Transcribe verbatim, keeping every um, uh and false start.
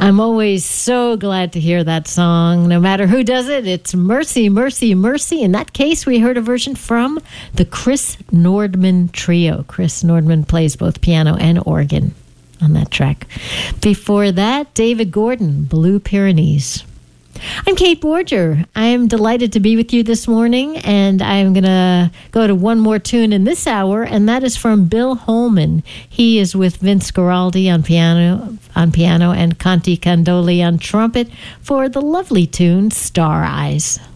I'm always so glad to hear that song. No matter who does it, it's Mercy, Mercy, Mercy. In that case, we heard a version from the Chris Nordman Trio. Chris Nordman plays both piano and organ on that track. Before that, David Gordon, Blue Pyrenees. I'm Kate Borger. I'm delighted to be with you this morning, and I'm going to go to one more tune in this hour, and that is from Bill Holman. He is with Vince Guaraldi on piano, on piano and Conti Candoli on trumpet for the lovely tune Star Eyes.